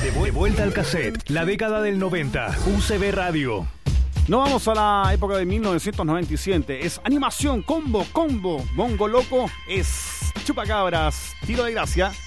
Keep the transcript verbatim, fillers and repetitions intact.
De vuelta al cassette, la década del noventa, U C B Radio. Nos vamos a la época de mil novecientos noventa y siete. Es animación, combo, combo, Mongo Loco, es chupacabras, tiro de gracia.